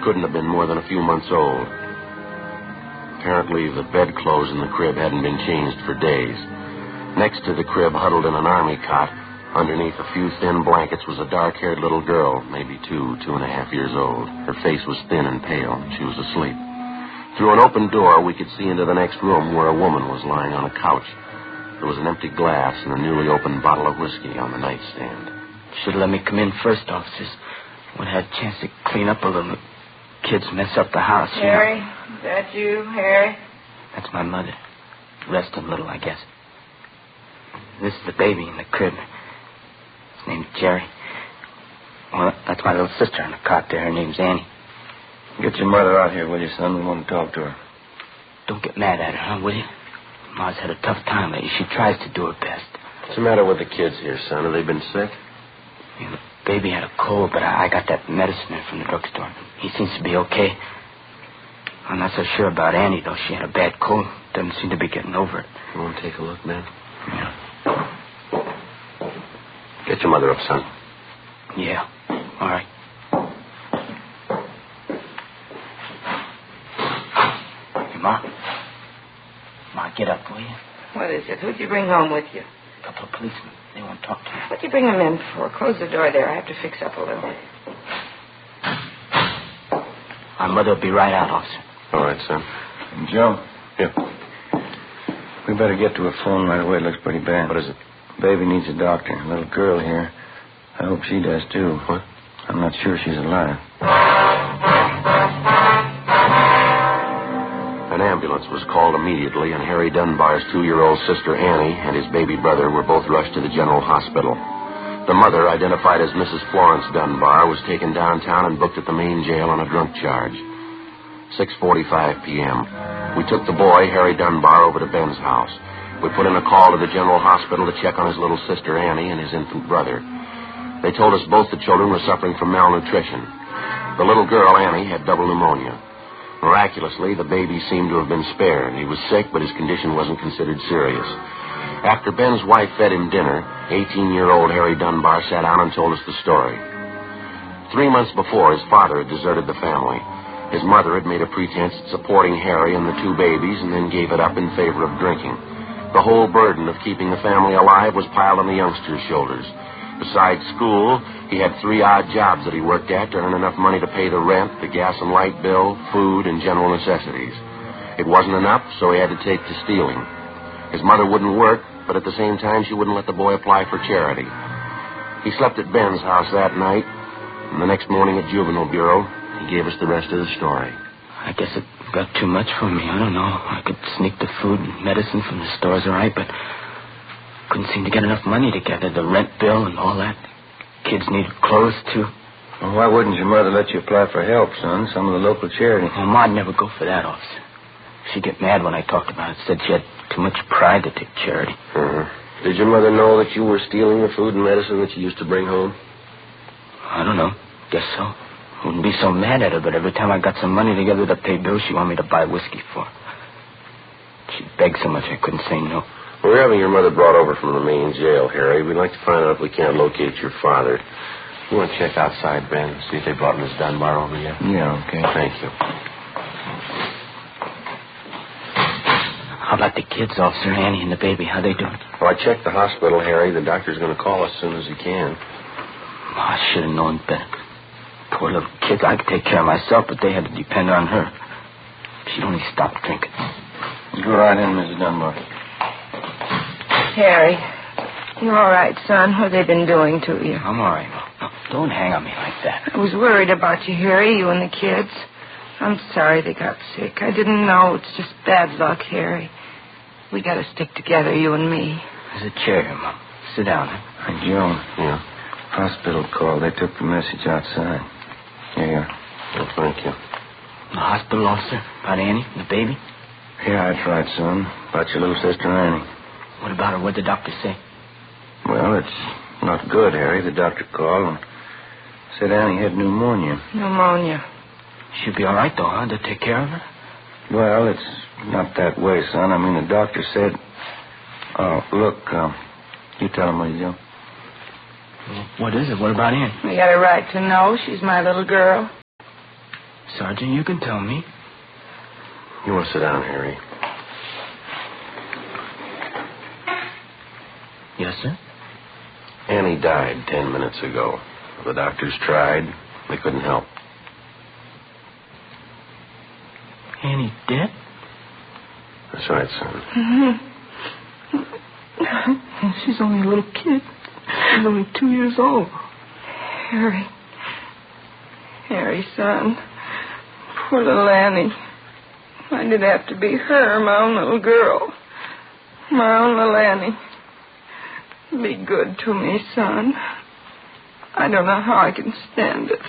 couldn't have been more than a few months old. Apparently, the bedclothes in the crib hadn't been changed for days. Next to the crib, huddled in an army cot, underneath a few thin blankets, was a dark-haired little girl, maybe 2.5 years old. Her face was thin and pale. She was asleep. Through an open door, we could see into the next room where a woman was lying on a couch. There was an empty glass and a newly opened bottle of whiskey on the nightstand. Should have let me come in first, officers. Would have had a chance to clean up a little. Kids mess up the house. Harry, is that you, Harry? That's my mother. Resting a little, I guess. This is the baby in the crib. His name's Jerry. Well, that's my little sister on the cot there. Her name's Annie. Get your mother out here, will you, son? We want to talk to her. Don't get mad at her, huh, will you? Ma's had a tough time lately. She tries to do her best. What's the matter with the kids here, son? Have they been sick? Yeah, the baby had a cold, but I got that medicine in from the drugstore. He seems to be okay. I'm not so sure about Annie, though. She had a bad cold. Doesn't seem to be getting over it. You want to take a look, man? Yeah. Get your mother up, son. Yeah. All right. Hey, Ma. Ma, get up, will you? What is it? Who'd you bring home with you? A couple of policemen. They want to talk to you. What'd you bring them in for? Close the door there. I have to fix up a little. My mother will be right out, officer. All right, son. And Joe? Yeah. We better get to a phone right away. It looks pretty bad. What is it? Baby needs a doctor. A little girl here. I hope she does, too. What? I'm not sure she's alive. An ambulance was called immediately, and Harry Dunbar's 2-year-old sister Annie and his baby brother were both rushed to the general hospital. The mother, identified as Mrs. Florence Dunbar, was taken downtown and booked at the main jail on a drunk charge. 6:45 p.m. We took the boy, Harry Dunbar, over to Ben's house. We put in a call to the general hospital to check on his little sister Annie and his infant brother. They told us both the children were suffering from malnutrition. The little girl, Annie, had double pneumonia. Miraculously, the baby seemed to have been spared. He was sick, but his condition wasn't considered serious. After Ben's wife fed him dinner, 18-year-old Harry Dunbar sat down and told us the story. 3 months before, his father had deserted the family. His mother had made a pretense at supporting Harry and the 2 babies and then gave it up in favor of drinking. The whole burden of keeping the family alive was piled on the youngster's shoulders. Besides school, he had 3 odd jobs that he worked at to earn enough money to pay the rent, the gas and light bill, food, and general necessities. It wasn't enough, so he had to take to stealing. His mother wouldn't work, but at the same time, she wouldn't let the boy apply for charity. He slept at Ben's house that night, and the next morning at Juvenile Bureau, he gave us the rest of the story. I guess it got too much for me. I don't know. I could sneak the food and medicine from the stores, all right, but couldn't seem to get enough money together. The rent bill and all that. Kids needed clothes, too. Well, why wouldn't your mother let you apply for help, son? Some of the local charities. Well, Ma'd never go for that, officer. She'd get mad when I talked about it. Said she had too much pride to take charity. Did your mother know that you were stealing the food and medicine that you used to bring home? I don't know. Guess so. Wouldn't be so mad at her, but every time I got some money together to pay bills, she wanted me to buy whiskey for her. She begged so much I couldn't say no. We're having your mother brought over from the main jail, Harry. We'd like to find out if we can't locate your father. You want to check outside, Ben, see if they brought Miss Dunbar over yet? Yeah, okay. Thank you. How about the kids, Officer? Annie and the baby? How they doing? Well, I checked the hospital, Harry. The doctor's going to call as soon as he can. Oh, I should have known better. Poor little kids. I could take care of myself, but they had to depend on her. She'd only stopped drinking. You go right in, Mrs. Dunbar. Harry, you all right, son? What have they been doing to you? I'm all right. No, don't hang on me like that. I was worried about you, Harry, you and the kids. I'm sorry they got sick. I didn't know. It's just bad luck, Harry. We got to stick together, you and me. There's a chair here, Mom. Sit down. Hey, Joe. Yeah? Hospital called. They took the message outside. Here you are. Well, thank you. The hospital, officer? About Annie and the baby? Yeah, that's right, son. About your little sister, Annie. What about her? What'd the doctor say? Well, it's not good, Harry. The doctor called and said Annie had pneumonia. Pneumonia. She'll be all right, though, huh? To take care of her? Well, it's not that way, son. I mean, the doctor said... Oh, look, you tell him what you do. Well, what is it? What about Annie? We got a right to know. She's my little girl. Sergeant, you can tell me. You want to sit down, Harry? Yes, sir? Annie died 10 minutes ago. The doctors tried. They couldn't help. Annie dead? That's right, son. Mm-hmm. She's only a little kid. She's only 2 years old. Harry. Harry, son. Poor little Annie. Why did it have to be her, my own little girl? My own little Annie. Be good to me, son. I don't know how I can stand it.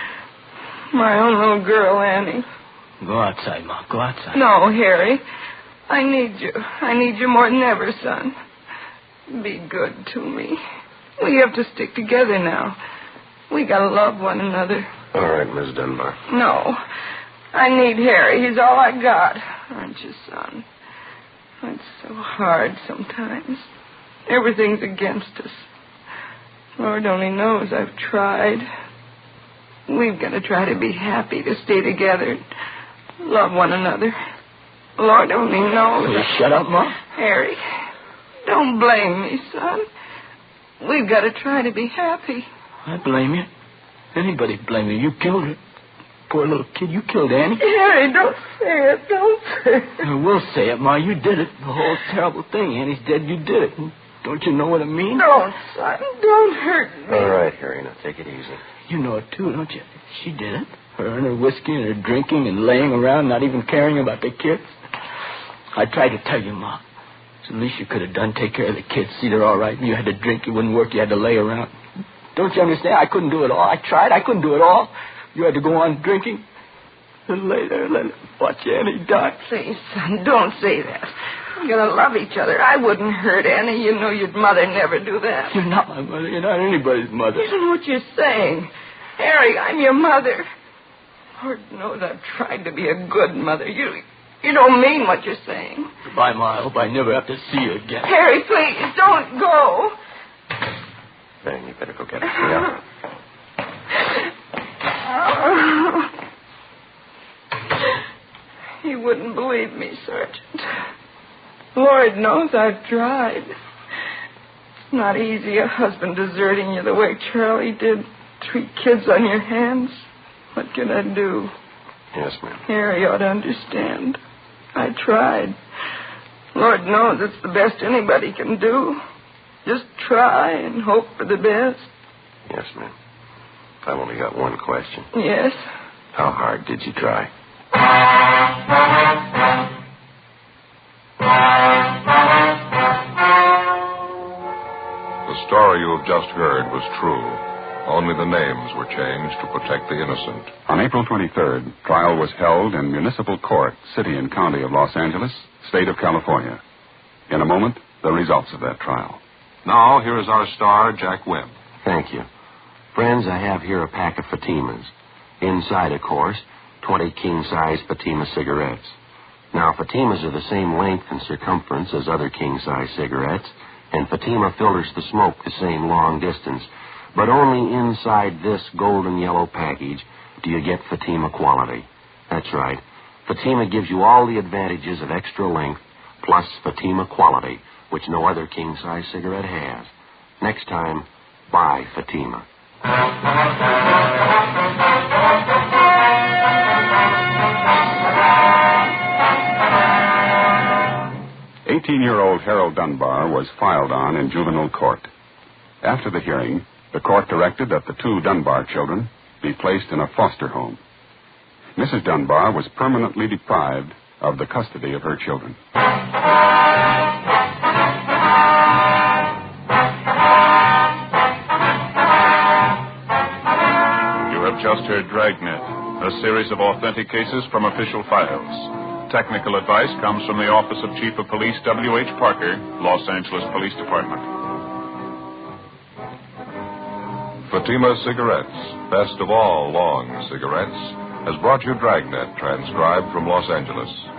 My own little girl, Annie. Go outside, Ma. Go outside. No, Harry. I need you. I need you more than ever, son. Be good to me. We have to stick together now. We gotta love one another. All right, Miss Dunbar. No. I need Harry. He's all I got. Aren't you, son? It's so hard sometimes. Everything's against us. Lord only knows I've tried. We've got to try to be happy, to stay together, love one another. Lord only knows. Will you shut up, Ma? Harry, don't blame me, son. We've got to try to be happy. I blame you. Anybody blame you. You killed her. Poor little kid, you killed Annie. Harry, don't say it. Don't say it. I will say it, Ma. You did it. The whole terrible thing. Annie's dead. You did it. Don't you know what I mean? Don't, son. Don't hurt me. All right, Harry. Now take it easy. You know it, too, don't you? She did it. Her and her whiskey and her drinking and laying around, not even caring about the kids. I tried to tell you, Ma. It's the least you could have done. Take care of the kids. See they're all right. You had to drink. It wouldn't work. You had to lay around. Don't you understand? I couldn't do it all. I tried. I couldn't do it all. You had to go on drinking and lay there and let watch Annie die. Please, son, don't say that. We're going to love each other. I wouldn't hurt Annie. You know your mother never do that. You're not my mother. You're not anybody's mother. You don't know what you're saying. Harry, I'm your mother. Lord knows I've tried to be a good mother. You don't mean what you're saying. Goodbye, Ma. I hope I never have to see you again. Harry, please, don't go. Then you better go get her. Yeah. You wouldn't believe me, Sergeant. Lord knows I've tried. It's not easy, a husband deserting you the way Charlie did. 3 kids on your hands. What can I do? Yes, ma'am. Harry ought to understand. I tried. Lord knows it's the best anybody can do. Just try and hope for the best. Yes, ma'am. I've only got one question. Yes? How hard did you try? The story you have just heard was true. Only the names were changed to protect the innocent. On April 23rd, trial was held in Municipal Court, City and County of Los Angeles, State of California. In a moment, the results of that trial. Now, here is our star, Jack Webb. Thank you. Friends, I have here a pack of Fatimas. Inside, of course, 20 king-size Fatima cigarettes. Now, Fatimas are the same length and circumference as other king-size cigarettes, and Fatima filters the smoke the same long distance. But only inside this golden yellow package do you get Fatima quality. That's right. Fatima gives you all the advantages of extra length, plus Fatima quality, which no other king-size cigarette has. Next time, buy Fatima. 18-year-old Harold Dunbar was filed on in juvenile court. After the hearing, the court directed that the 2 Dunbar children be placed in a foster home. Mrs. Dunbar was permanently deprived of the custody of her children. You have just heard Dragnet, a series of authentic cases from official files. Technical advice comes from the Office of Chief of Police W.H. Parker, Los Angeles Police Department. Fatima Cigarettes, best of all long cigarettes, has brought you Dragnet, transcribed from Los Angeles.